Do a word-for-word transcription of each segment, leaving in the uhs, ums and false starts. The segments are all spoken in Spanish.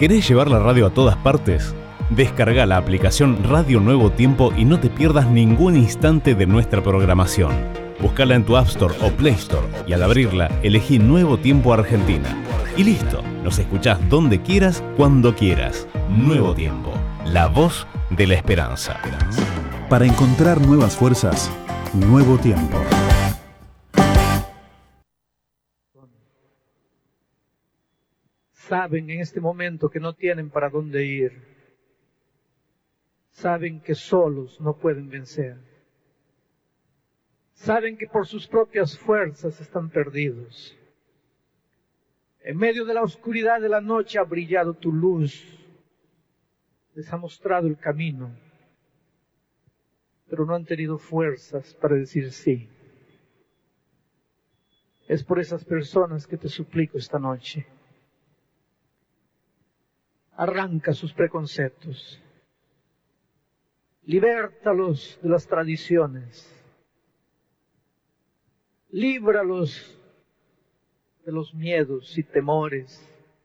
¿Querés llevar la radio a todas partes? Descarga la aplicación Radio Nuevo Tiempo y no te pierdas ningún instante de nuestra programación. Búscala en tu App Store o Play Store y al abrirla, elegí Nuevo Tiempo Argentina. Y listo, nos escuchás donde quieras, cuando quieras. Nuevo Tiempo, la voz de la esperanza. Para encontrar nuevas fuerzas, Nuevo Tiempo. Saben en este momento que no tienen para dónde ir. Saben que solos no pueden vencer. Saben que por sus propias fuerzas están perdidos. En medio de la oscuridad de la noche ha brillado tu luz. Les ha mostrado el camino. Pero no han tenido fuerzas para decir sí. Es por esas personas que te suplico esta noche. Arranca sus preconceptos. Libértalos de las tradiciones. Líbralos de los miedos y temores.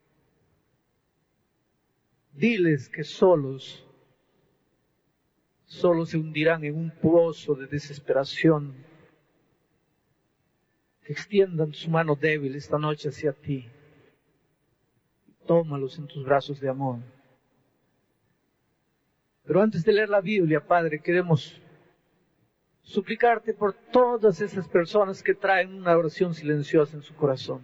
Diles que solos, solos se hundirán en un pozo de desesperación. Que extiendan su mano débil esta noche hacia ti. Tómalos en tus brazos de amor. Pero antes de leer la Biblia, Padre, queremos suplicarte por todas esas personas que traen una oración silenciosa en su corazón.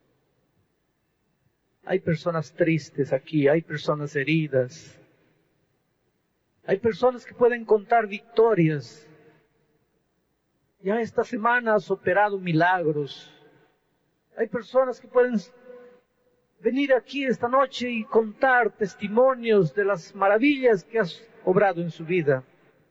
Hay personas tristes aquí, hay personas heridas. Hay personas que pueden contar victorias. Ya esta semana has operado milagros. Hay personas que pueden venir aquí esta noche y contar testimonios de las maravillas que has obrado en su vida.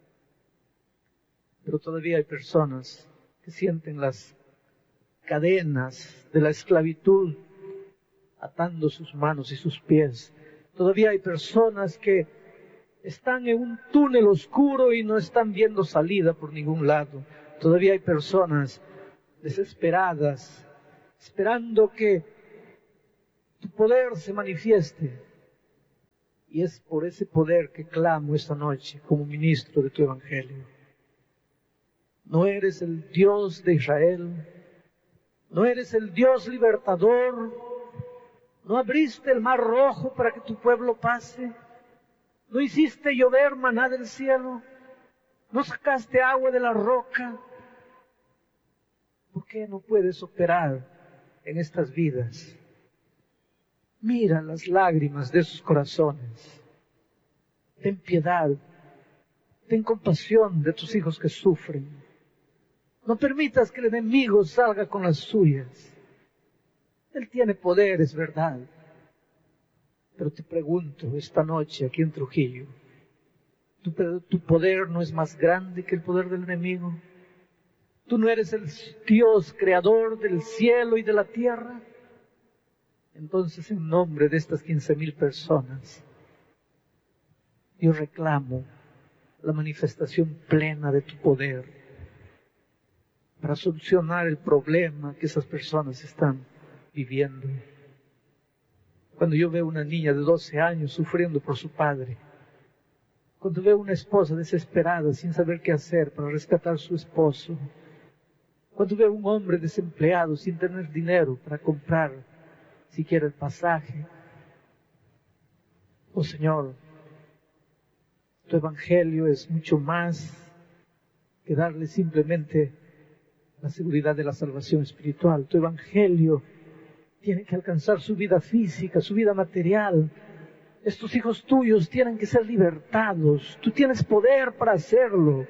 Pero todavía hay personas que sienten las cadenas de la esclavitud atando sus manos y sus pies. Todavía hay personas que están en un túnel oscuro y no están viendo salida por ningún lado. Todavía hay personas desesperadas, esperando que tu poder se manifieste. Y es por ese poder que clamo esta noche como ministro de tu Evangelio. No eres el Dios de Israel, no eres el Dios libertador, no abriste el mar rojo para que tu pueblo pase, no hiciste llover maná del cielo, no sacaste agua de la roca. ¿Por qué no puedes operar en estas vidas? Mira las lágrimas de sus corazones. Ten piedad, ten compasión de tus hijos que sufren. No permitas que el enemigo salga con las suyas. Él tiene poder, es verdad. Pero te pregunto esta noche aquí en Trujillo, ¿tu, tu poder no es más grande que el poder del enemigo? ¿Tú no eres el Dios creador del cielo y de la tierra? Entonces, en nombre de estas quince mil personas, yo reclamo la manifestación plena de tu poder para solucionar el problema que esas personas están viviendo. Cuando yo veo una niña de doce años sufriendo por su padre, cuando veo una esposa desesperada sin saber qué hacer para rescatar a su esposo, cuando veo un hombre desempleado sin tener dinero para comprar siquiera el pasaje, oh Señor, tu Evangelio es mucho más que darle simplemente la seguridad de la salvación espiritual. Tu Evangelio tiene que alcanzar su vida física, su vida material. Estos hijos tuyos tienen que ser libertados. Tú tienes poder para hacerlo.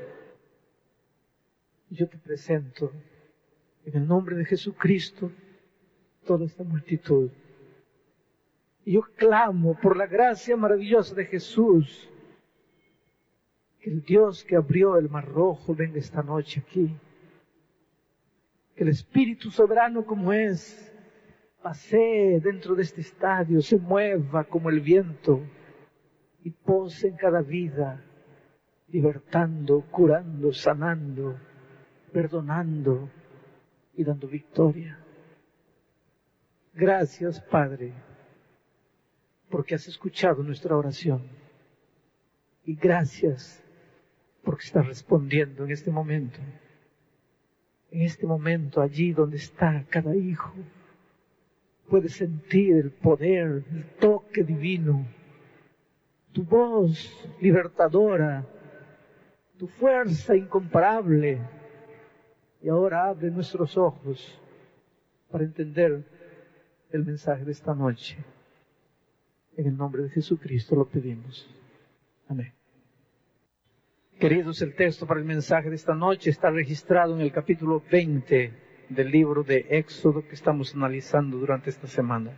Y yo te presento, en el nombre de Jesucristo, toda esta multitud. Y yo clamo por la gracia maravillosa de Jesús, que el Dios que abrió el mar rojo venga esta noche aquí. Que el Espíritu soberano como es, pasee dentro de este estadio, se mueva como el viento y pose en cada vida, libertando, curando, sanando, perdonando y dando victoria. Gracias, Padre. porque has escuchado nuestra oración. Y gracias porque estás respondiendo en este momento. En este momento, allí donde está cada hijo, puedes sentir el poder, el toque divino, tu voz libertadora, tu fuerza incomparable. Y ahora abre nuestros ojos para entender el mensaje de esta noche. En el nombre de Jesucristo lo pedimos. Amén. Queridos, el texto para el mensaje de esta noche está registrado en el capítulo veinte del libro de Éxodo que estamos analizando durante esta semana.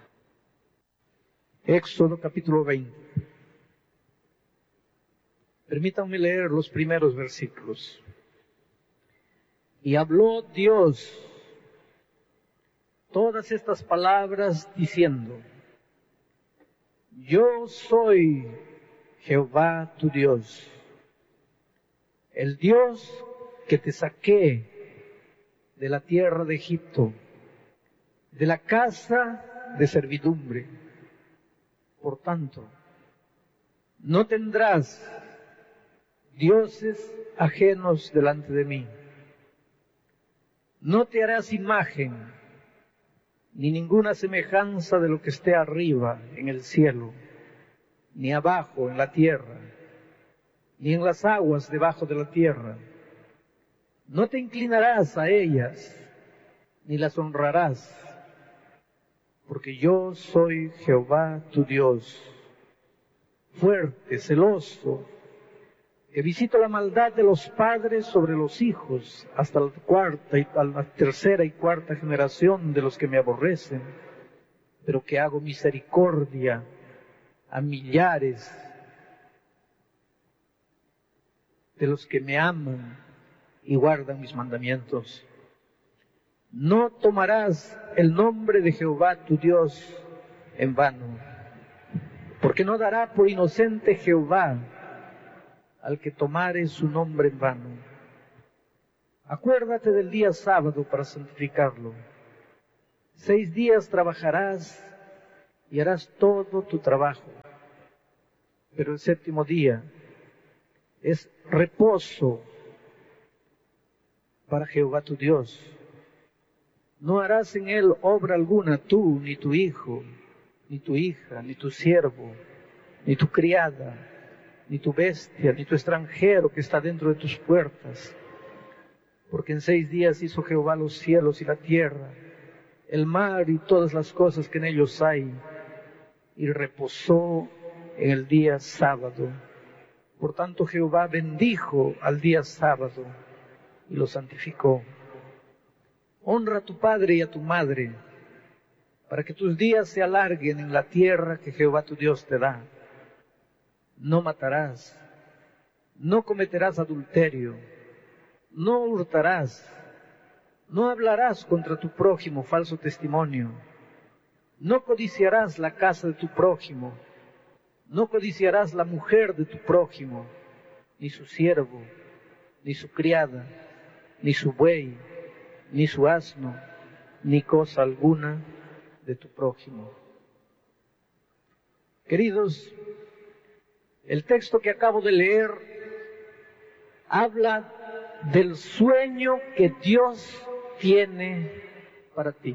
Éxodo capítulo veinte. Permítanme leer los primeros versículos. Y habló Dios todas estas palabras diciendo: Yo soy Jehová tu Dios, el Dios que te saqué de la tierra de Egipto, de la casa de servidumbre. Por tanto, no tendrás dioses ajenos delante de mí. No te harás imagen, ni ninguna semejanza de lo que esté arriba en el cielo, ni abajo en la tierra, ni en las aguas debajo de la tierra. No te inclinarás a ellas, ni las honrarás, porque yo soy Jehová tu Dios, fuerte, celoso, que visito la maldad de los padres sobre los hijos hasta la cuarta y la tercera y cuarta generación de los que me aborrecen, pero que hago misericordia a millares de los que me aman y guardan mis mandamientos. No tomarás el nombre de Jehová tu Dios en vano, porque no dará por inocente Jehová al que tomare su nombre en vano. Acuérdate del día sábado para santificarlo. Seis días trabajarás y harás todo tu trabajo, pero el séptimo día es reposo para Jehová tu Dios. No harás en él obra alguna tú, ni tu hijo, ni tu hija, ni tu siervo, ni tu criada, ni tu bestia, ni tu extranjero que está dentro de tus puertas. Porque en seis días hizo Jehová los cielos y la tierra, el mar y todas las cosas que en ellos hay, y reposó en el día sábado. Por tanto Jehová bendijo al día sábado y lo santificó. Honra a tu padre y a tu madre, para que tus días se alarguen en la tierra que Jehová tu Dios te da. No matarás, no cometerás adulterio, no hurtarás, no hablarás contra tu prójimo falso testimonio, no codiciarás la casa de tu prójimo, no codiciarás la mujer de tu prójimo, ni su siervo, ni su criada, ni su buey, ni su asno, ni cosa alguna de tu prójimo. Queridos, el texto que acabo de leer habla del sueño que Dios tiene para ti.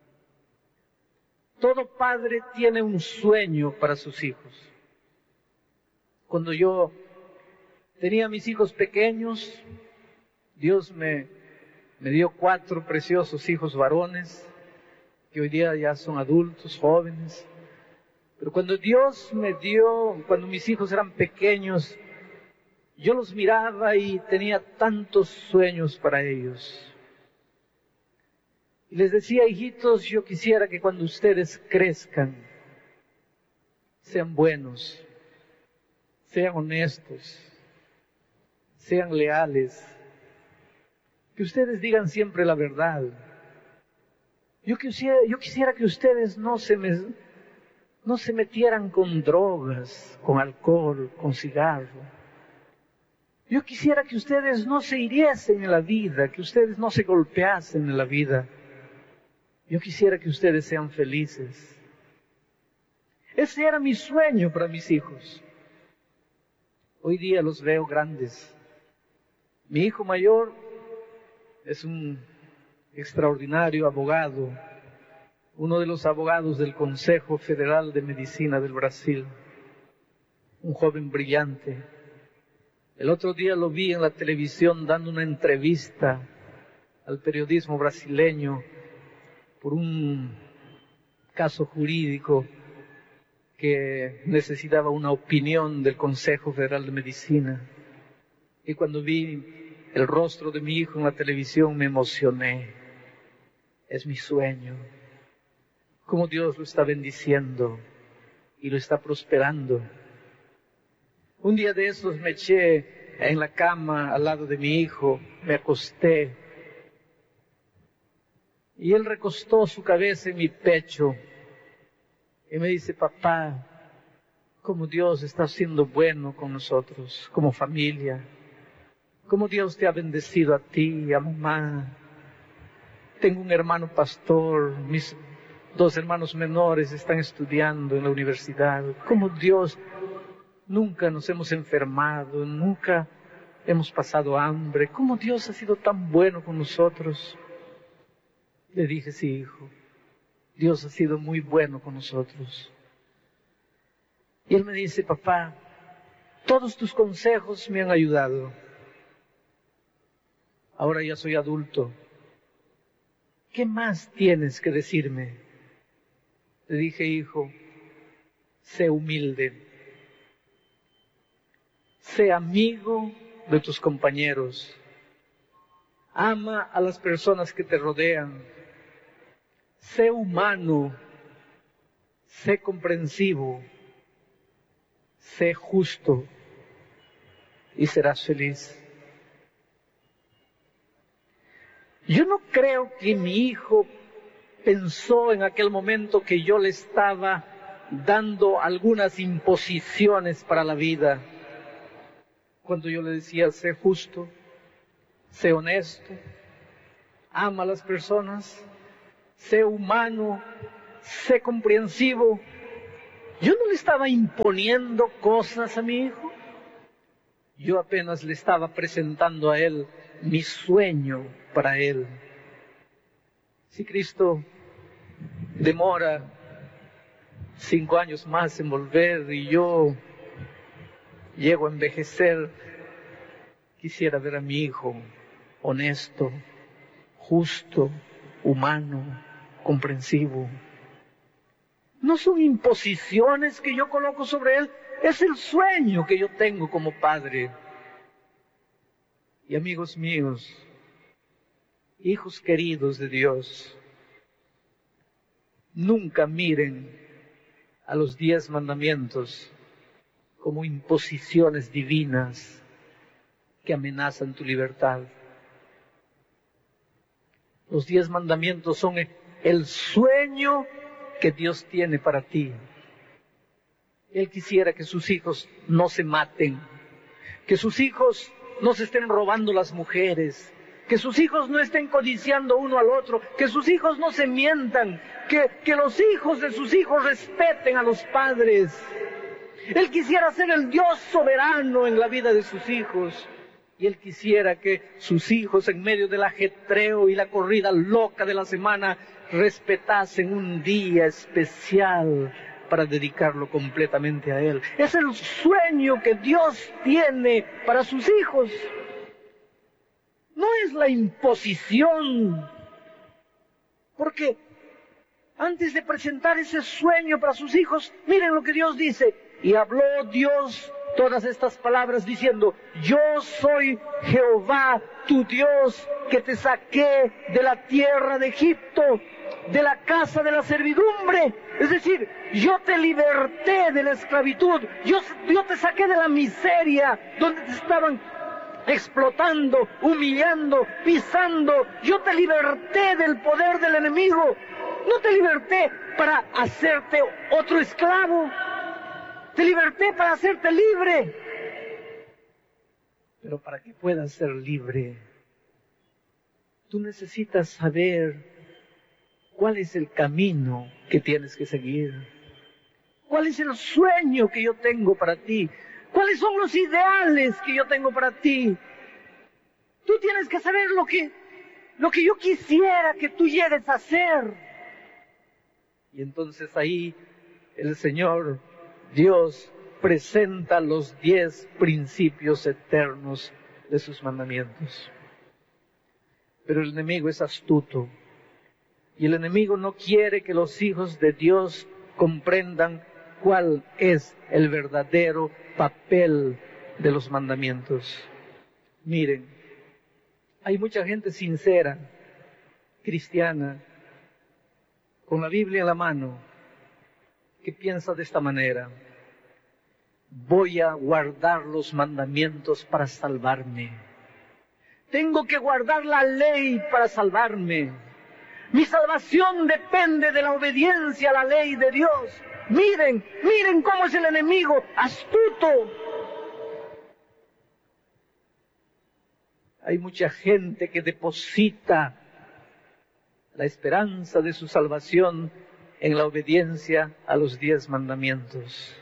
Todo padre tiene un sueño para sus hijos. Cuando yo tenía mis hijos pequeños, Dios me, me dio cuatro preciosos hijos varones, que hoy día ya son adultos, jóvenes. Pero cuando Dios me dio, cuando mis hijos eran pequeños, yo los miraba y tenía tantos sueños para ellos. Y les decía: hijitos, yo quisiera que cuando ustedes crezcan, sean buenos, sean honestos, sean leales, que ustedes digan siempre la verdad. Yo quisiera, yo quisiera que ustedes no se me... no se metieran con drogas, con alcohol, con cigarro. Yo quisiera que ustedes no se hiriesen en la vida, que ustedes no se golpeasen en la vida. Yo quisiera que ustedes sean felices. Ese era mi sueño para mis hijos. Hoy día los veo grandes. Mi hijo mayor es un extraordinario abogado, uno de los abogados del Consejo Federal de Medicina del Brasil, un joven brillante. El otro día lo vi en la televisión dando una entrevista al periodismo brasileño por un caso jurídico que necesitaba una opinión del Consejo Federal de Medicina. Y cuando vi el rostro de mi hijo en la televisión me emocioné. Es mi sueño. Cómo Dios lo está bendiciendo y lo está prosperando. Un día de esos me eché en la cama al lado de mi hijo, me acosté. Y él recostó su cabeza en mi pecho y me dice, papá, cómo Dios está siendo bueno con nosotros, como familia. Cómo Dios te ha bendecido a ti, a mamá. Tengo un hermano pastor, mis dos hermanos menores están estudiando en la universidad. Cómo Dios, nunca nos hemos enfermado, nunca hemos pasado hambre. Cómo Dios ha sido tan bueno con nosotros. Le dije, sí, hijo, Dios ha sido muy bueno con nosotros. Y él me dice, papá, todos tus consejos me han ayudado. Ahora ya soy adulto. ¿Qué más tienes que decirme? Le dije, hijo, sé humilde. Sé amigo de tus compañeros. Ama a las personas que te rodean. Sé humano. Sé comprensivo. Sé justo. Y serás feliz. Yo no creo que mi hijo pensó en aquel momento que yo le estaba dando algunas imposiciones para la vida. Cuando yo le decía, sé justo, sé honesto, ama a las personas, sé humano, sé comprensivo. Yo no le estaba imponiendo cosas a mi hijo. Yo apenas le estaba presentando a él mi sueño para él. Si Cristo demora cinco años más en volver y yo llego a envejecer, quisiera ver a mi hijo honesto, justo, humano, comprensivo. No son imposiciones que yo coloco sobre él, es el sueño que yo tengo como padre. Y amigos míos, hijos queridos de Dios, nunca miren a los diez mandamientos como imposiciones divinas que amenazan tu libertad. Los diez mandamientos son el sueño que Dios tiene para ti. Él quisiera que sus hijos no se maten, que sus hijos no se estén robando las mujeres, que sus hijos no estén codiciando uno al otro, que sus hijos no se mientan, que, que los hijos de sus hijos respeten a los padres. Él quisiera ser el Dios soberano en la vida de sus hijos. Y Él quisiera que sus hijos, en medio del ajetreo y la corrida loca de la semana, respetasen un día especial para dedicarlo completamente a Él. Es el sueño que Dios tiene para sus hijos. No es la imposición. Porque antes de presentar ese sueño para sus hijos, miren lo que Dios dice. Y habló Dios todas estas palabras diciendo, yo soy Jehová, tu Dios, que te saqué de la tierra de Egipto, de la casa de la servidumbre. Es decir, yo te liberté de la esclavitud, yo, yo te saqué de la miseria, donde te estaban explotando, humillando, pisando. Yo te liberté del poder del enemigo. No te liberté para hacerte otro esclavo. Te liberté para hacerte libre. Pero para que puedas ser libre, tú necesitas saber cuál es el camino que tienes que seguir. ¿Cuál es el sueño que yo tengo para ti? ¿Cuáles son los ideales que yo tengo para ti? Tú tienes que saber lo que, lo que yo quisiera que tú llegues a hacer. Y entonces ahí el Señor Dios presenta los diez principios eternos de sus mandamientos. Pero el enemigo es astuto. Y el enemigo no quiere que los hijos de Dios comprendan cuál es el verdadero papel de los mandamientos. Miren, hay mucha gente sincera, cristiana, con la Biblia en la mano, que piensa de esta manera: voy a guardar los mandamientos para salvarme. Tengo que guardar la ley para salvarme. Mi salvación depende de la obediencia a la ley de Dios. Miren, miren cómo es el enemigo, astuto. Hay mucha gente que deposita la esperanza de su salvación en la obediencia a los diez mandamientos.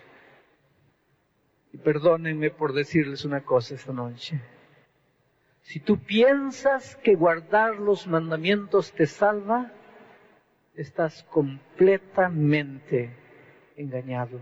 Y perdónenme por decirles una cosa esta noche. Si tú piensas que guardar los mandamientos te salva, estás completamente engañado.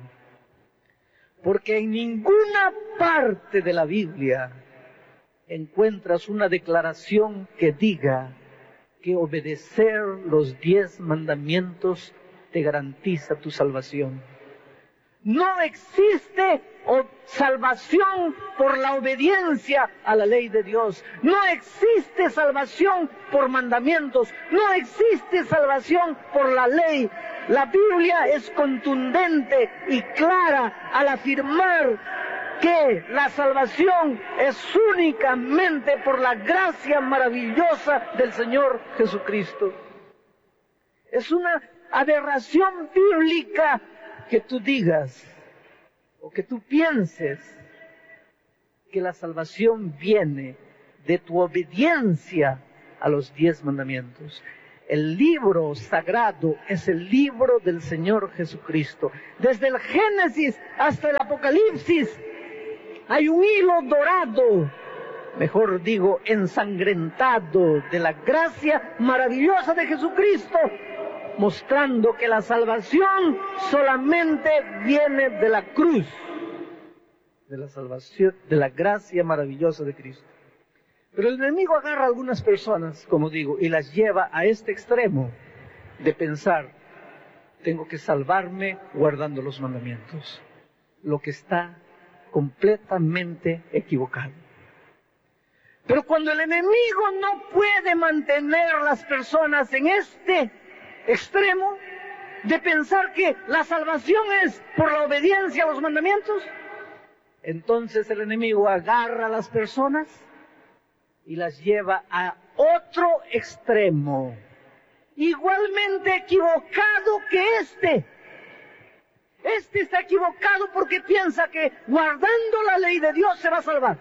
Porque en ninguna parte de la Biblia encuentras una declaración que diga que obedecer los diez mandamientos te garantiza tu salvación. No existe salvación por la obediencia a la ley de Dios. No existe salvación por mandamientos. No existe salvación por la ley. La Biblia es contundente y clara al afirmar que la salvación es únicamente por la gracia maravillosa del Señor Jesucristo. Es una aberración bíblica que tú digas o que tú pienses que la salvación viene de tu obediencia a los diez mandamientos. El libro sagrado es el libro del Señor Jesucristo. Desde el Génesis hasta el Apocalipsis hay un hilo dorado, mejor digo, ensangrentado de la gracia maravillosa de Jesucristo, mostrando que la salvación solamente viene de la cruz, de la salvación, de la gracia maravillosa de Cristo. Pero el enemigo agarra a algunas personas, como digo, y las lleva a este extremo de pensar: tengo que salvarme guardando los mandamientos, lo que está completamente equivocado. Pero cuando el enemigo no puede mantener a las personas en este extremo de pensar que la salvación es por la obediencia a los mandamientos, entonces el enemigo agarra a las personas y las lleva a otro extremo, igualmente equivocado que este. Este está equivocado porque piensa que guardando la ley de Dios se va a salvar.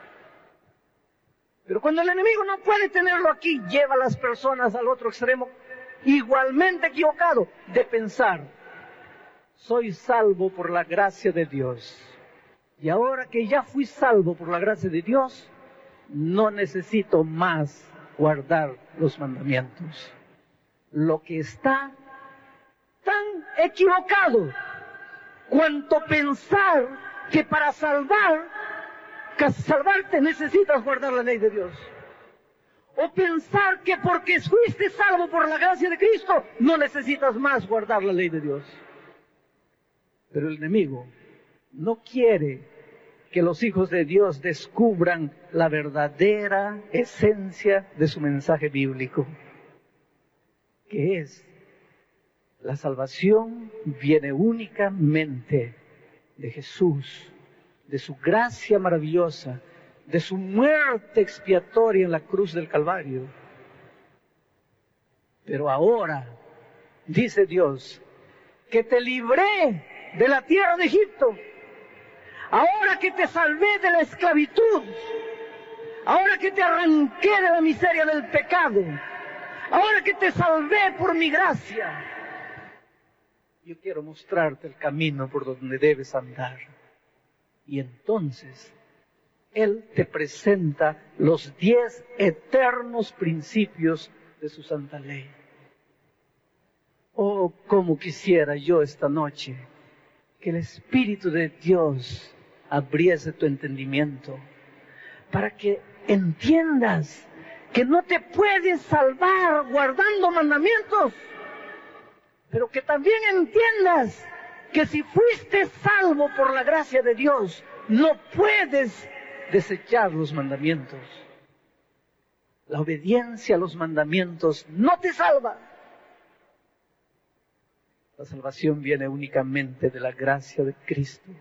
Pero cuando el enemigo no puede tenerlo aquí, lleva a las personas al otro extremo, igualmente equivocado, de pensar: soy salvo por la gracia de Dios. Y ahora que ya fui salvo por la gracia de Dios, no necesito más guardar los mandamientos. Lo que está tan equivocado cuanto pensar que para salvar, que salvarte necesitas guardar la ley de Dios. O pensar que porque fuiste salvo por la gracia de Cristo, no necesitas más guardar la ley de Dios. Pero el enemigo no quiere que los hijos de Dios descubran la verdadera esencia de su mensaje bíblico, que es: la salvación viene únicamente de Jesús, de su gracia maravillosa, de su muerte expiatoria en la cruz del Calvario. Pero ahora, dice Dios, que te libré de la tierra de Egipto, ahora que te salvé de la esclavitud, ahora que te arranqué de la miseria del pecado, ahora que te salvé por mi gracia, yo quiero mostrarte el camino por donde debes andar. Y entonces Él te presenta los diez eternos principios de su santa ley. Oh, cómo quisiera yo esta noche que el Espíritu de Dios abriese tu entendimiento para que entiendas que no te puedes salvar guardando mandamientos, pero que también entiendas que si fuiste salvo por la gracia de Dios, no puedes desechar los mandamientos. La obediencia a los mandamientos no te salva. La salvación viene únicamente de la gracia de Cristo.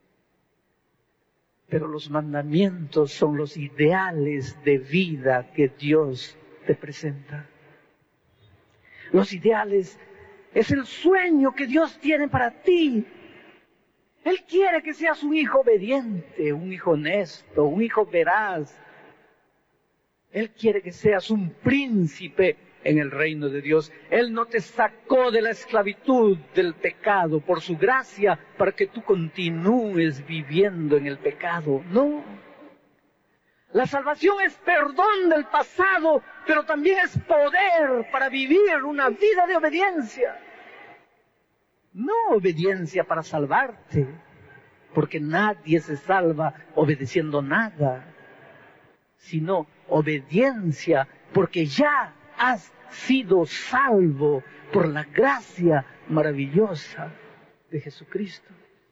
Pero los mandamientos son los ideales de vida que Dios te presenta. Los ideales es el sueño que Dios tiene para ti. Él quiere que seas un hijo obediente, un hijo honesto, un hijo veraz. Él quiere que seas un príncipe en el reino de Dios. Él no te sacó de la esclavitud del pecado por su gracia para que tú continúes viviendo en el pecado. No. La salvación es perdón del pasado, pero también es poder para vivir una vida de obediencia. No obediencia para salvarte, porque nadie se salva obedeciendo nada, sino obediencia porque ya has sido salvo por la gracia maravillosa de Jesucristo.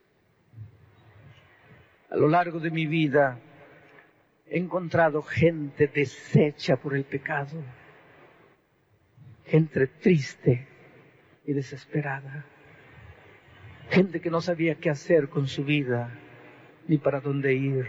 A lo largo de mi vida he encontrado gente deshecha por el pecado, gente triste y desesperada, gente que no sabía qué hacer con su vida ni para dónde ir.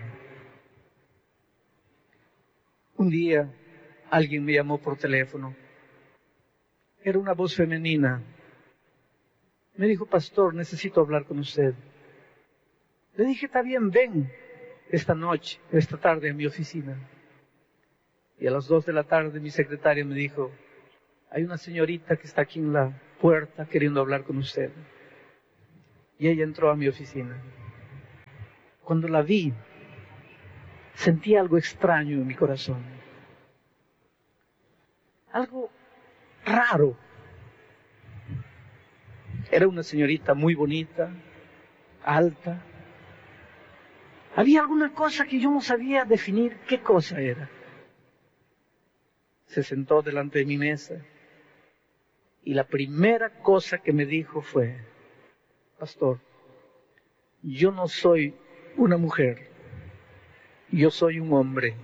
Un día alguien me llamó por teléfono. Era una voz femenina. Me dijo: pastor, necesito hablar con usted. Le dije: está bien, ven esta noche, esta tarde a mi oficina. Y a las dos de la tarde mi secretaria me dijo: hay una señorita que está aquí en la puerta queriendo hablar con usted. Y ella entró a mi oficina. Cuando la vi, sentí algo extraño en mi corazón. Algo raro. Era una señorita muy bonita, alta. Había alguna cosa que yo no sabía definir qué cosa era. Se sentó delante de mi mesa y la primera cosa que me dijo fue: pastor, yo no soy una mujer, yo soy un hombre.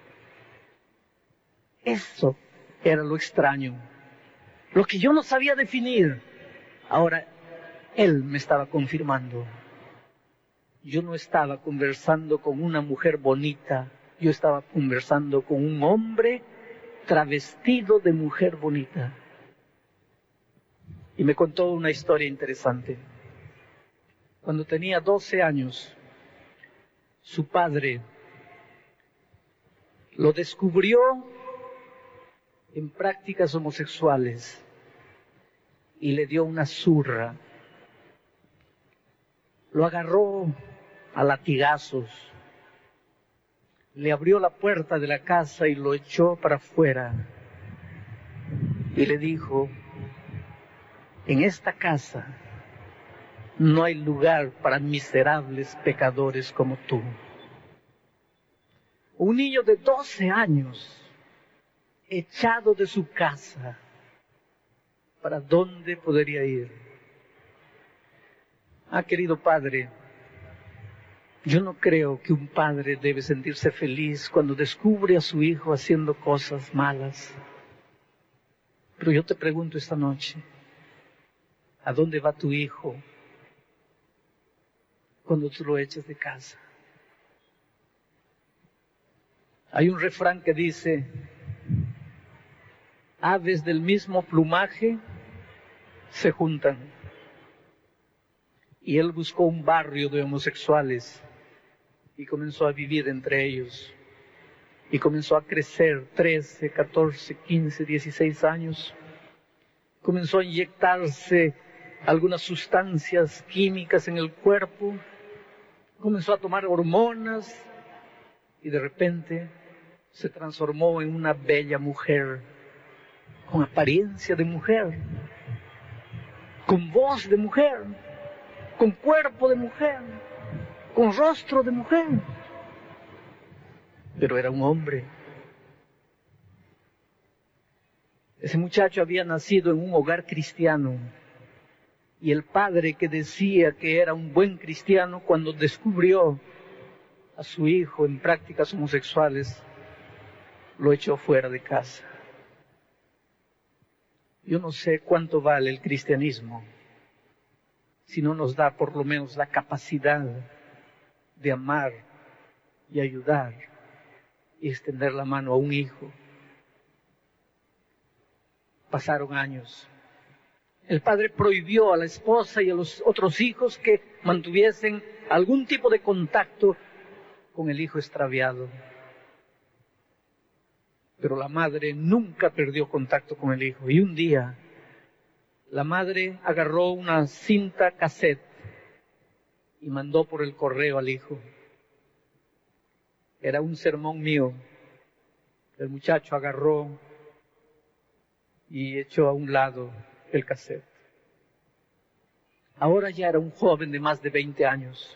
Eso era lo extraño, lo que yo no sabía definir. Ahora él me estaba confirmando. Yo no estaba conversando con una mujer bonita, yo estaba conversando con un hombre travestido de mujer bonita. Y me contó una historia interesante. Cuando tenía doce años, su padre lo descubrió en prácticas homosexuales y le dio una zurra. Lo agarró a latigazos, le abrió la puerta de la casa y lo echó para afuera y le dijo: en esta casa no hay lugar para miserables pecadores como tú. Un niño de doce años, echado de su casa, ¿para dónde podría ir? Ah, querido padre, yo no creo que un padre debe sentirse feliz cuando descubre a su hijo haciendo cosas malas. Pero yo te pregunto esta noche, ¿a dónde va tu hijo cuando tú lo echas de casa? Hay un refrán que dice: aves del mismo plumaje se juntan. Y él buscó un barrio de homosexuales y comenzó a vivir entre ellos. Y comenzó a crecer, trece, catorce, quince, dieciséis años. Comenzó a inyectarse algunas sustancias químicas en el cuerpo, comenzó a tomar hormonas y de repente se transformó en una bella mujer, con apariencia de mujer, con voz de mujer, con cuerpo de mujer, con rostro de mujer. Pero era un hombre. Ese muchacho había nacido en un hogar cristiano. Y el padre, que decía que era un buen cristiano, cuando descubrió a su hijo en prácticas homosexuales, lo echó fuera de casa. Yo no sé cuánto vale el cristianismo si no nos da por lo menos la capacidad de amar y ayudar y extender la mano a un hijo. Pasaron años. El padre prohibió a la esposa y a los otros hijos que mantuviesen algún tipo de contacto con el hijo extraviado. Pero la madre nunca perdió contacto con el hijo. Y un día, la madre agarró una cinta cassette y mandó por el correo al hijo. Era un sermón mío. El muchacho agarró y echó a un lado el cassette. Ahora ya era un joven de más de veinte años.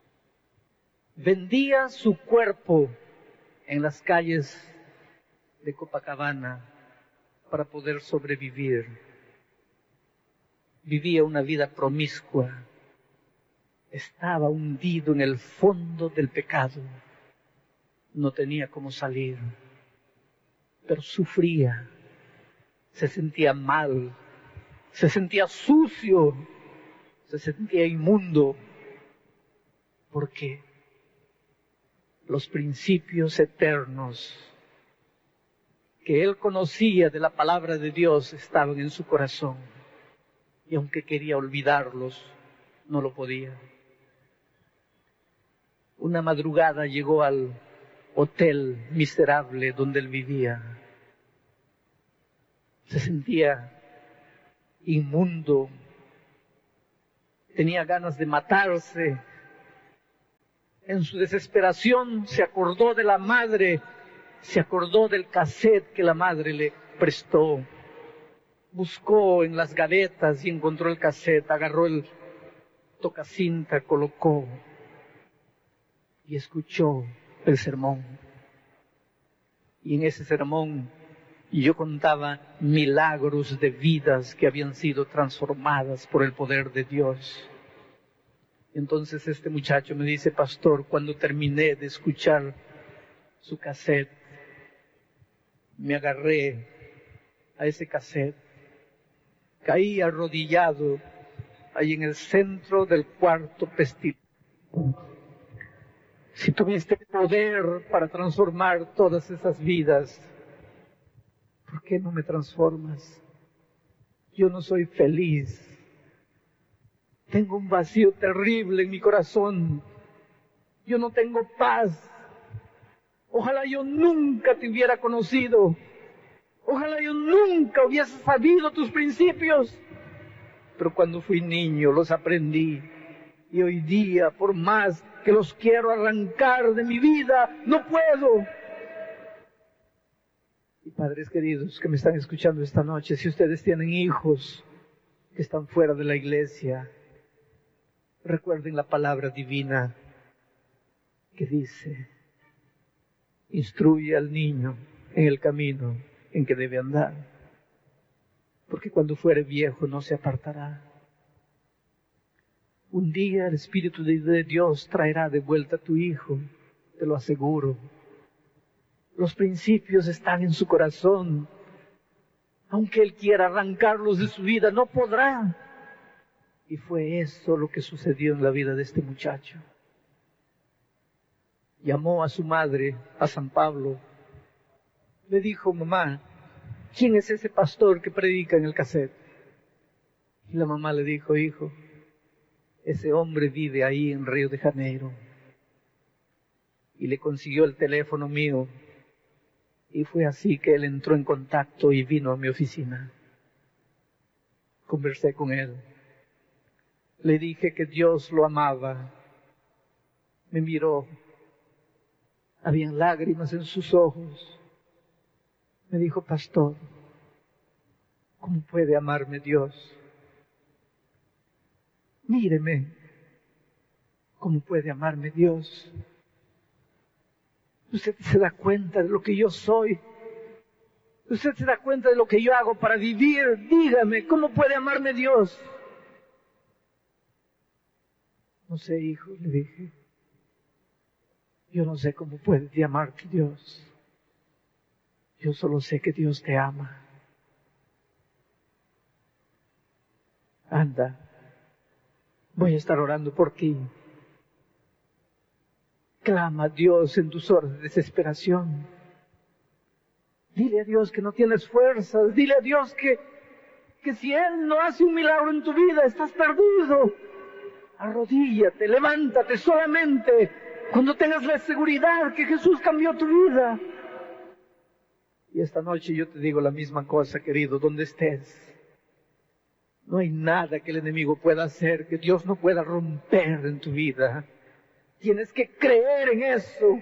Vendía su cuerpo en las calles de Copacabana para poder sobrevivir. Vivía una vida promiscua. Estaba hundido en el fondo del pecado. No tenía cómo salir, pero sufría. Se sentía mal, se sentía sucio, se sentía inmundo, porque los principios eternos que él conocía de la palabra de Dios estaban en su corazón, y aunque quería olvidarlos, no lo podía. Una madrugada llegó al hotel miserable donde él vivía. Se sentía inmundo, tenía ganas de matarse. En su desesperación se acordó de la madre, se acordó del cassette que la madre le prestó. Buscó en las gavetas y encontró el cassette, agarró el tocacinta, colocó y escuchó el sermón. Y en ese sermón yo contaba milagros de vidas que habían sido transformadas por el poder de Dios. Entonces este muchacho me dice: pastor, cuando terminé de escuchar su cassette, me agarré a ese cassette, caí arrodillado ahí en el centro del cuarto pestilente. Si tuviste poder para transformar todas esas vidas, ¿por qué no me transformas? Yo no soy feliz. Tengo un vacío terrible en mi corazón. Yo no tengo paz. Ojalá yo nunca te hubiera conocido. Ojalá yo nunca hubiese sabido tus principios. Pero cuando fui niño los aprendí. Y hoy día, por más que los quiero arrancar de mi vida, no puedo. Y padres queridos que me están escuchando esta noche, si ustedes tienen hijos que están fuera de la iglesia, recuerden la palabra divina que dice: instruye al niño en el camino en que debe andar, porque cuando fuere viejo no se apartará. Un día el Espíritu de Dios traerá de vuelta a tu hijo, te lo aseguro. Los principios están en su corazón. Aunque él quiera arrancarlos de su vida, no podrá. Y fue eso lo que sucedió en la vida de este muchacho. Llamó a su madre, a San Pablo. Le dijo: mamá, ¿quién es ese pastor que predica en el cassette? Y la mamá le dijo: hijo, ese hombre vive ahí en Río de Janeiro. Y le consiguió el teléfono mío. Y fue así que él entró en contacto y vino a mi oficina. Conversé con él. Le dije que Dios lo amaba. Me miró. Habían lágrimas en sus ojos. Me dijo, pastor, ¿cómo puede amarme Dios? Míreme, ¿cómo puede amarme Dios? Usted se da cuenta de lo que yo soy. Usted se da cuenta de lo que yo hago para vivir. Dígame, ¿cómo puede amarme Dios? No sé, hijo, le dije. Yo no sé cómo puede amarte Dios. Yo solo sé que Dios te ama. Anda, voy a estar orando por ti. Clama a Dios en tus horas de desesperación. Dile a Dios que no tienes fuerzas. Dile a Dios que, que si Él no hace un milagro en tu vida, estás perdido. Arrodíllate, levántate solamente cuando tengas la seguridad que Jesús cambió tu vida. Y esta noche yo te digo la misma cosa, querido, donde estés. No hay nada que el enemigo pueda hacer, que Dios no pueda romper en tu vida. Tienes que creer en eso.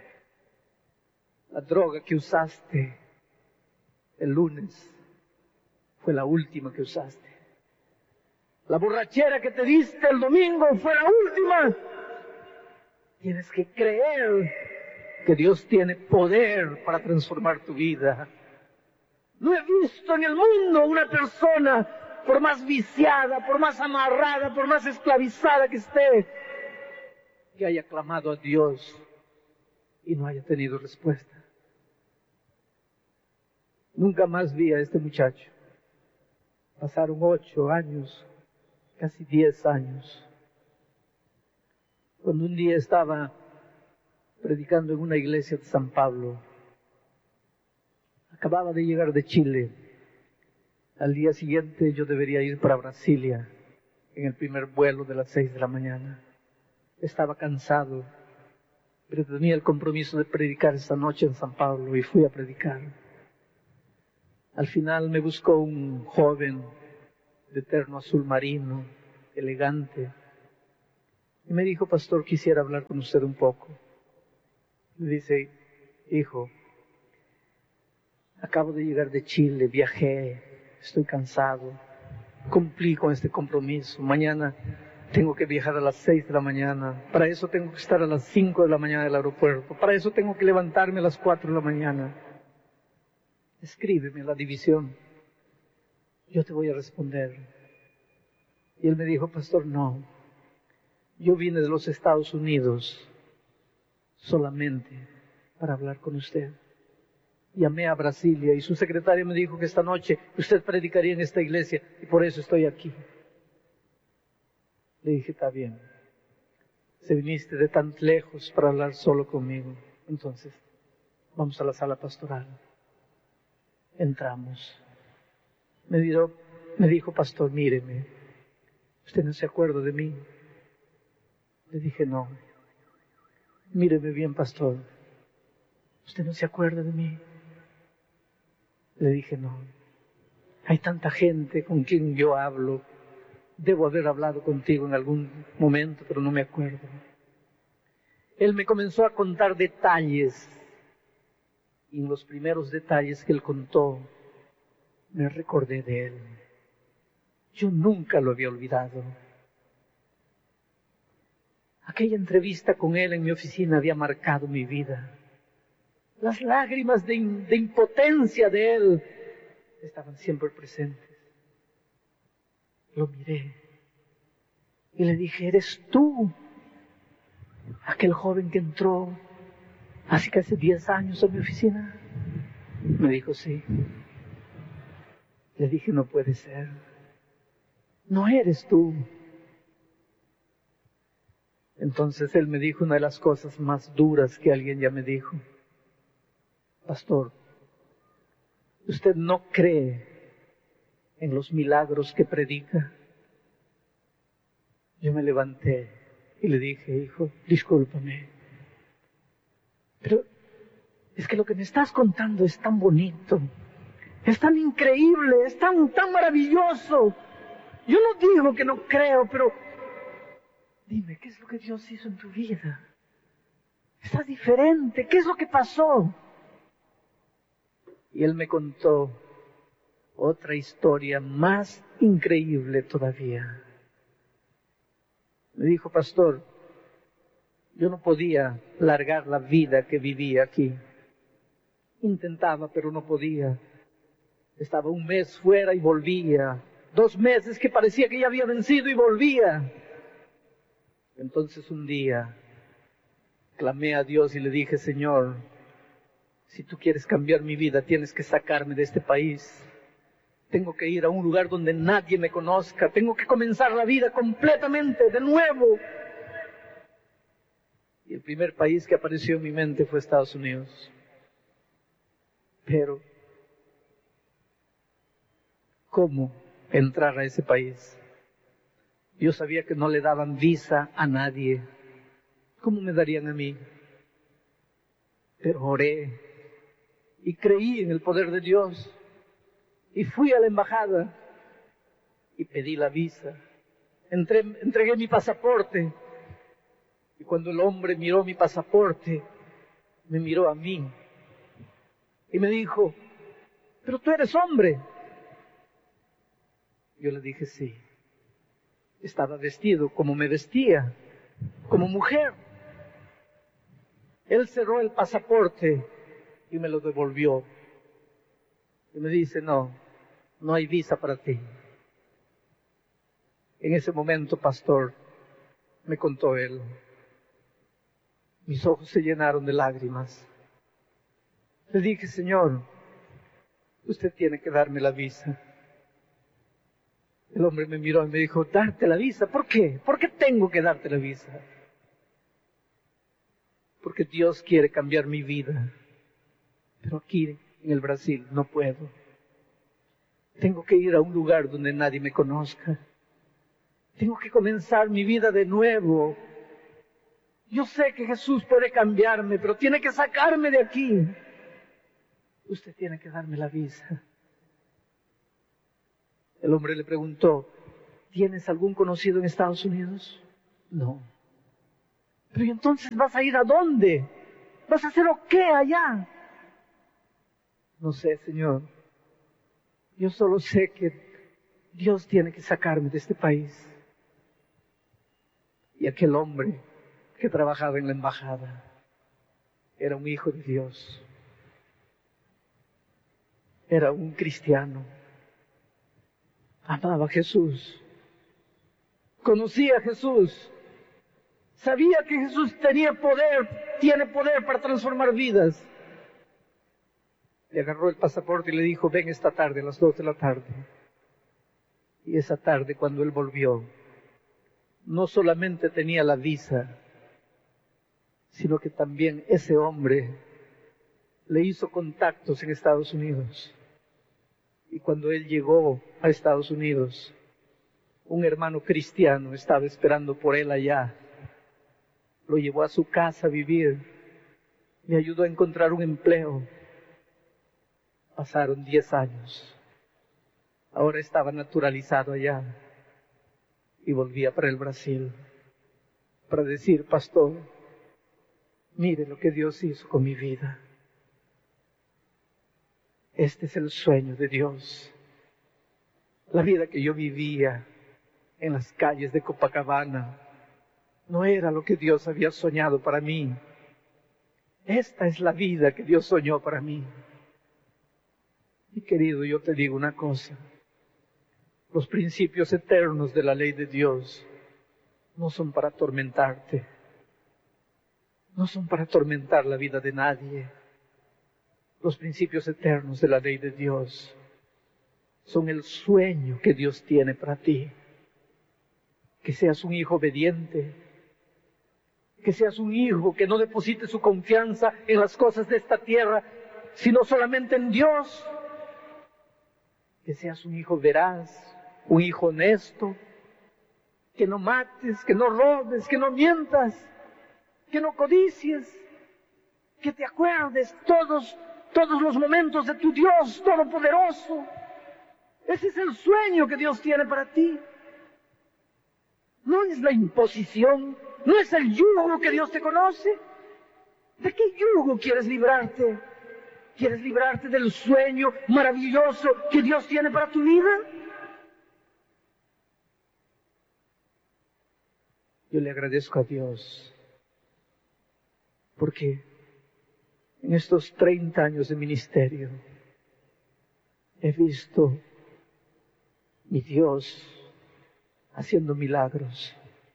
La droga que usaste el lunes fue la última que usaste. La borrachera que te diste el domingo fue la última. Tienes que creer que Dios tiene poder para transformar tu vida. No he visto en el mundo una persona, por más viciada, por más amarrada, por más esclavizada que esté, que haya clamado a Dios y no haya tenido respuesta. Nunca más vi a este muchacho. Pasaron ocho años, casi diez años. Cuando un día estaba predicando en una iglesia de San Pablo, acababa de llegar de Chile. Al día siguiente yo debería ir para Brasilia, en el primer vuelo de las seis de la mañana. Estaba cansado, pero tenía el compromiso de predicar esta noche en San Pablo y fui a predicar. Al final me buscó un joven de terno azul marino, elegante, y me dijo, pastor, quisiera hablar con usted un poco. Me dice, hijo, acabo de llegar de Chile, viajé, estoy cansado, cumplí con este compromiso, mañana tengo que viajar a las seis de la mañana, para eso tengo que estar a las cinco de la mañana del aeropuerto, para eso tengo que levantarme a las cuatro de la mañana. Escríbeme la división, yo te voy a responder. Y él me dijo, pastor, no, yo vine de los Estados Unidos solamente para hablar con usted. Llamé a Brasilia y su secretaria me dijo que esta noche usted predicaría en esta iglesia y por eso estoy aquí. Le dije, está bien, se viniste de tan lejos para hablar solo conmigo, entonces vamos a la sala pastoral. Entramos. Me dijo, me dijo, pastor, míreme, ¿usted no se acuerda de mí? Le dije, no. Míreme bien, pastor, ¿usted no se acuerda de mí? Le dije, no. Hay tanta gente con quien yo hablo. Debo haber hablado contigo en algún momento, pero no me acuerdo. Él me comenzó a contar detalles. Y en los primeros detalles que él contó, me recordé de él. Yo nunca lo había olvidado. Aquella entrevista con él en mi oficina había marcado mi vida. Las lágrimas de, de impotencia de él estaban siempre presentes. Lo miré y le dije, ¿eres tú aquel joven que entró hace casi diez años a mi oficina? Me dijo, sí. Le dije, no puede ser. No eres tú. Entonces él me dijo una de las cosas más duras que alguien ya me dijo. Pastor, ¿usted no cree en los milagros que predica? Yo me levanté y le dije, hijo, discúlpame, pero es que lo que me estás contando es tan bonito, es tan increíble, es tan, tan maravilloso, Yo no digo que no creo, pero dime, ¿qué es lo que Dios hizo en tu vida? Estás diferente, ¿qué es lo que pasó? Y él me contó otra historia más increíble todavía. Me dijo, pastor, yo no podía largar la vida que vivía aquí. Intentaba, pero no podía. Estaba un mes fuera y volvía. Dos meses que parecía que ya había vencido y volvía. Entonces un día clamé a Dios y le dije, Señor, si tú quieres cambiar mi vida, tienes que sacarme de este país. Tengo que ir a un lugar donde nadie me conozca. Tengo que comenzar la vida completamente, de nuevo. Y el primer país que apareció en mi mente fue Estados Unidos. Pero, ¿cómo entrar a ese país? Yo sabía que no le daban visa a nadie. ¿Cómo me darían a mí? Pero oré y creí en el poder de Dios. Y fui a la embajada y pedí la visa. Entré, entregué mi pasaporte. Y cuando el hombre miró mi pasaporte, me miró a mí. Y me dijo, pero tú eres hombre. Yo le dije, sí. Estaba vestido como me vestía, como mujer. Él cerró el pasaporte y me lo devolvió. Y me dice, no, no hay visa para ti. En ese momento, pastor, me contó él, mis ojos se llenaron de lágrimas. Le dije, Señor, usted tiene que darme la visa. El hombre me miró y me dijo, darte la visa, ¿por qué? ¿Por qué tengo que darte la visa? Porque Dios quiere cambiar mi vida. Pero aquí en el Brasil no puedo. Tengo que ir a un lugar donde nadie me conozca. Tengo que comenzar mi vida de nuevo. Yo sé que Jesús puede cambiarme, pero tiene que sacarme de aquí. Usted tiene que darme la visa. El hombre le preguntó, ¿tienes algún conocido en Estados Unidos? No. Pero ¿y entonces vas a ir a dónde? ¿Vas a hacer o qué allá? No sé, Señor. Yo solo sé que Dios tiene que sacarme de este país. Y aquel hombre que trabajaba en la embajada era un hijo de Dios. Era un cristiano. Amaba a Jesús. Conocía a Jesús. Sabía que Jesús tenía poder, tiene poder para transformar vidas. Le agarró el pasaporte y le dijo, ven esta tarde a las dos de la tarde. Y esa tarde, cuando él volvió, no solamente tenía la visa, sino que también ese hombre le hizo contactos en Estados Unidos. Y cuando él llegó a Estados Unidos, un hermano cristiano estaba esperando por él allá. Lo llevó a su casa a vivir, le ayudó a encontrar un empleo. Pasaron diez años. Ahora estaba naturalizado allá y volvía para el Brasil para decir, pastor, mire lo que Dios hizo con mi vida. Este es el sueño de Dios. La vida que yo vivía en las calles de Copacabana no era lo que Dios había soñado para mí. Esta es la vida que Dios soñó para mí. Y querido, yo te digo una cosa. Los principios eternos de la ley de Dios no son para atormentarte. No son para atormentar la vida de nadie. Los principios eternos de la ley de Dios son el sueño que Dios tiene para ti. Que seas un hijo obediente. Que seas un hijo que no deposite su confianza en las cosas de esta tierra, sino solamente en Dios. Que seas un hijo veraz, un hijo honesto. Que no mates, que no robes, que no mientas, que no codicies. Que te acuerdes todos todos los momentos de tu Dios Todopoderoso. Ese es el sueño que Dios tiene para ti. No es la imposición, no es el yugo que Dios te conoce. ¿De qué yugo quieres librarte? ¿Quieres librarte del sueño maravilloso que Dios tiene para tu vida? Yo le agradezco a Dios porque en estos treinta años de ministerio he visto mi Dios haciendo milagros.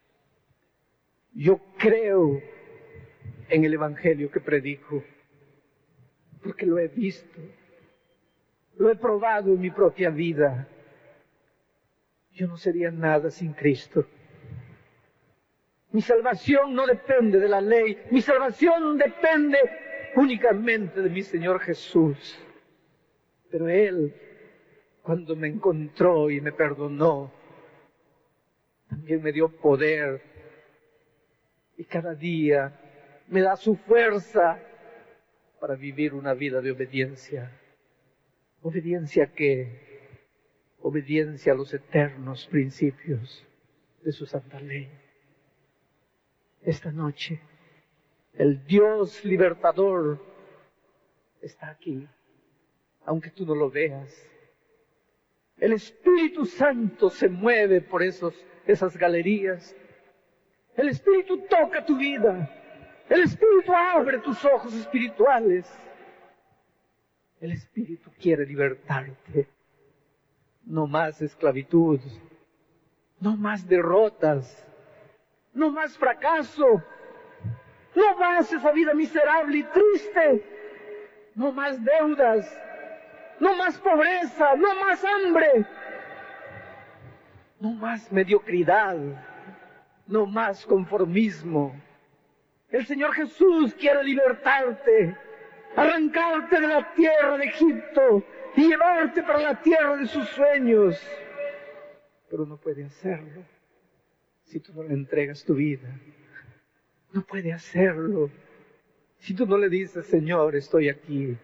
Yo creo en el Evangelio que predico porque lo he visto, lo he probado en mi propia vida. Yo no sería nada sin Cristo. Mi salvación no depende de la ley, mi salvación depende únicamente de mi Señor Jesús. Pero Él, cuando me encontró y me perdonó, también me dio poder y cada día me da su fuerza para vivir una vida de obediencia. ¿Obediencia a qué? Obediencia a los eternos principios de su santa ley. Esta noche, el Dios libertador está aquí, aunque tú no lo veas. El Espíritu Santo se mueve por esos, esas galerías. El Espíritu toca tu vida. El Espíritu abre tus ojos espirituales. El Espíritu quiere libertarte. No más esclavitud, no más derrotas, no más fracaso, no más esa vida miserable y triste, no más deudas, no más pobreza, no más hambre, no más mediocridad, no más conformismo. El Señor Jesús quiere libertarte, arrancarte de la tierra de Egipto y llevarte para la tierra de sus sueños. Pero no puede hacerlo si tú no le entregas tu vida. No puede hacerlo si tú no le dices, Señor, estoy aquí.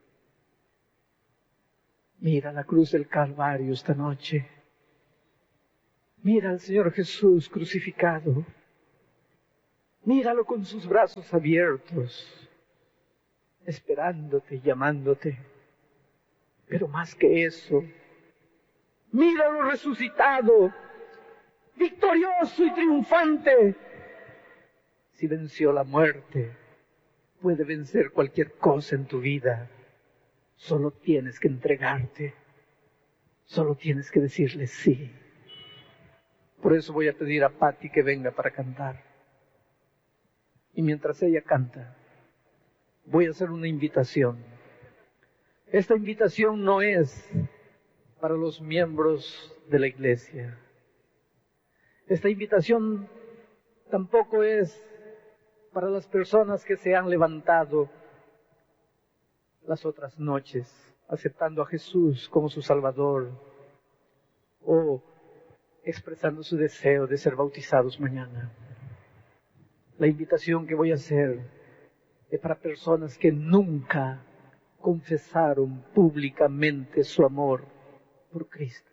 Mira la cruz del Calvario esta noche. Mira al Señor Jesús crucificado. Míralo con sus brazos abiertos, esperándote, llamándote. Pero más que eso, míralo resucitado, victorioso y triunfante. Si venció la muerte, puede vencer cualquier cosa en tu vida. Solo tienes que entregarte. Solo tienes que decirle sí. Por eso voy a pedir a Patti que venga para cantar. Y mientras ella canta, voy a hacer una invitación. Esta invitación no es para los miembros de la iglesia. Esta invitación tampoco es para las personas que se han levantado las otras noches aceptando a Jesús como su Salvador o expresando su deseo de ser bautizados mañana. La invitación que voy a hacer es para personas que nunca confesaron públicamente su amor por Cristo.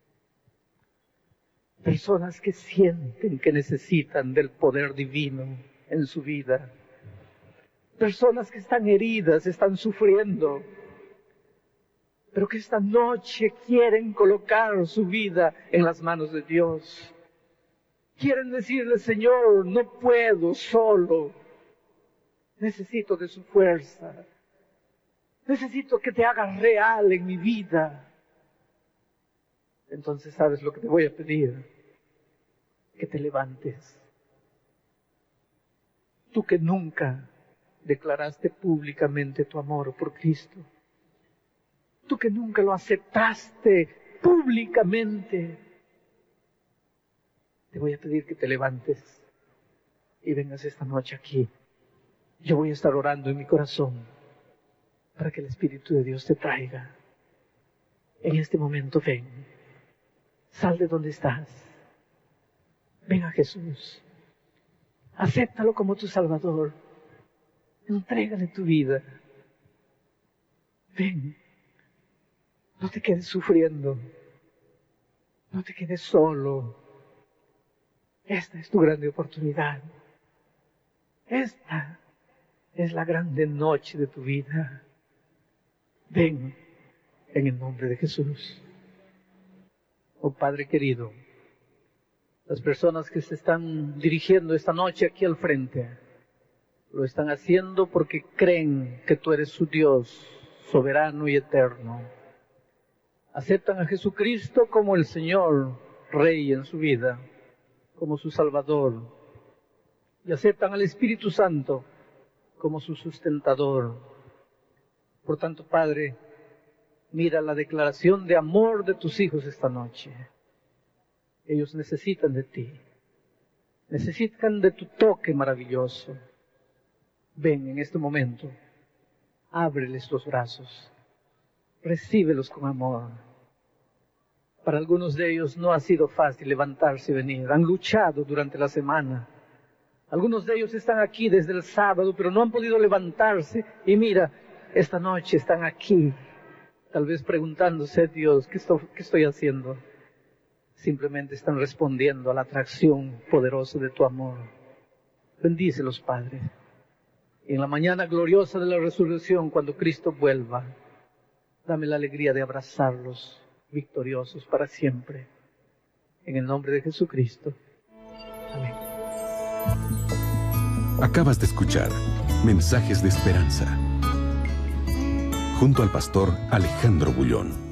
Personas que sienten que necesitan del poder divino en su vida. Personas que están heridas, están sufriendo, pero que esta noche quieren colocar su vida en las manos de Dios. Quieren decirle, Señor, no puedo solo. Necesito de su fuerza. Necesito que te hagas real en mi vida. Entonces, ¿sabes lo que te voy a pedir? Que te levantes. Tú que nunca declaraste públicamente tu amor por Cristo. Tú que nunca lo aceptaste públicamente. Te voy a pedir que te levantes y vengas esta noche aquí. Yo voy a estar orando en mi corazón para que el Espíritu de Dios te traiga. En este momento ven. Sal de donde estás. Ven a Jesús. Acéptalo como tu Salvador. Entrégale tu vida. Ven. No te quedes sufriendo. No te quedes solo. Esta es tu grande oportunidad. Esta es la grande noche de tu vida. Ven en el nombre de Jesús. Oh Padre querido, las personas que se están dirigiendo esta noche aquí al frente, lo están haciendo porque creen que tú eres su Dios soberano y eterno. Aceptan a Jesucristo como el Señor, Rey en su vida, como su Salvador, y aceptan al Espíritu Santo como su sustentador. Por tanto, Padre, mira la declaración de amor de tus hijos esta noche. Ellos necesitan de ti, necesitan de tu toque maravilloso. Ven en este momento, ábreles los brazos, recíbelos con amor. Para algunos de ellos no ha sido fácil levantarse y venir, han luchado durante la semana. Algunos de ellos están aquí desde el sábado, pero no han podido levantarse. Y mira, esta noche están aquí, tal vez preguntándose, Dios, ¿qué estoy, qué estoy haciendo? Simplemente están respondiendo a la atracción poderosa de tu amor. Bendícelos, Padre. Y en la mañana gloriosa de la resurrección, cuando Cristo vuelva, dame la alegría de abrazarlos victoriosos para siempre. En el nombre de Jesucristo. Amén. Acabas de escuchar Mensajes de Esperanza junto al pastor Alejandro Bullón.